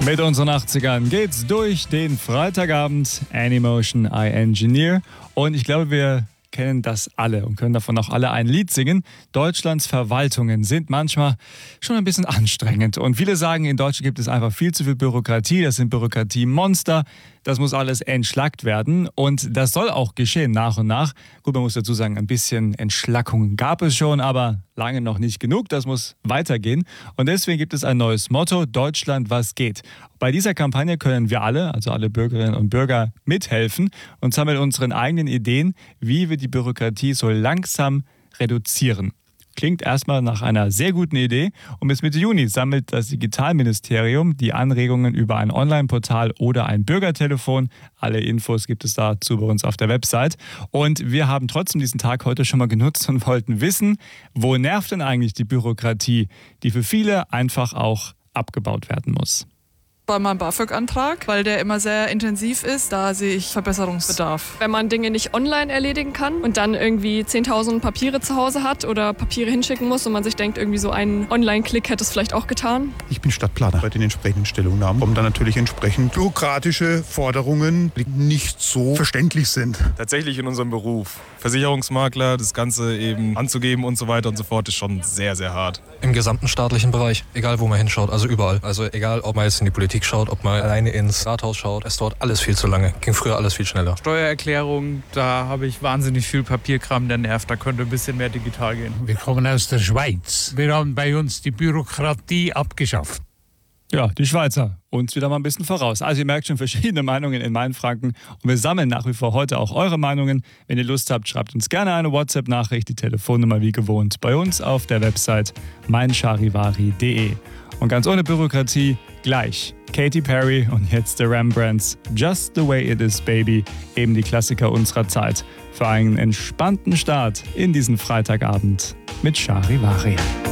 Mit unseren 80ern geht's durch den Freitagabend. Animotion, I Engineer. Und ich glaube, wir kennen das alle und können davon auch alle ein Lied singen. Deutschlands Verwaltungen sind manchmal schon ein bisschen anstrengend. Und viele sagen, in Deutschland gibt es einfach viel zu viel Bürokratie. Das sind Bürokratiemonster. Das muss alles entschlackt werden. Und das soll auch geschehen nach und nach. Gut, man muss dazu sagen, ein bisschen Entschlackung gab es schon, aber lange noch nicht genug. Das muss weitergehen. Und deswegen gibt es ein neues Motto: Deutschland, was geht. Bei dieser Kampagne können wir alle, also alle Bürgerinnen und Bürger, mithelfen und sammeln unseren eigenen Ideen, wie wir die Bürokratie so langsam reduzieren. Klingt erstmal nach einer sehr guten Idee. Und bis Mitte Juni sammelt das Digitalministerium die Anregungen über ein Online-Portal oder ein Bürgertelefon. Alle Infos gibt es dazu bei uns auf der Website. Und wir haben trotzdem diesen Tag heute schon mal genutzt und wollten wissen, wo nervt denn eigentlich die Bürokratie, die für viele einfach auch abgebaut werden muss. Bei meinem BAföG-Antrag, weil der immer sehr intensiv ist, da sehe ich Verbesserungsbedarf. Wenn man Dinge nicht online erledigen kann und dann irgendwie 10.000 Papiere zu Hause hat oder Papiere hinschicken muss und man sich denkt, irgendwie so ein Online-Klick hätte es vielleicht auch getan. Ich bin Stadtplaner. Bei den entsprechenden Stellungnahmen kommen dann natürlich entsprechend bürokratische Forderungen, die nicht so verständlich sind. Tatsächlich in unserem Beruf. Versicherungsmakler, das Ganze eben anzugeben und so weiter und so fort, ist schon sehr, sehr hart. Im gesamten staatlichen Bereich, egal wo man hinschaut, also überall. Also egal, ob man jetzt in die Politik schaut, ob man alleine ins Rathaus schaut. Es dauert alles viel zu lange. Ging früher alles viel schneller. Steuererklärung, da habe ich wahnsinnig viel Papierkram, der nervt. Da könnte ein bisschen mehr digital gehen. Wir kommen aus der Schweiz. Wir haben bei uns die Bürokratie abgeschafft. Ja, die Schweizer. Uns wieder mal ein bisschen voraus. Also ihr merkt schon verschiedene Meinungen in Mainfranken. Und wir sammeln nach wie vor heute auch eure Meinungen. Wenn ihr Lust habt, schreibt uns gerne eine WhatsApp-Nachricht. Die Telefonnummer wie gewohnt bei uns auf der Website meincharivari.de. Und ganz ohne Bürokratie gleich Katy Perry und jetzt The Rembrandts, Just the Way It Is Baby, eben die Klassiker unserer Zeit, für einen entspannten Start in diesen Freitagabend mit Charivari.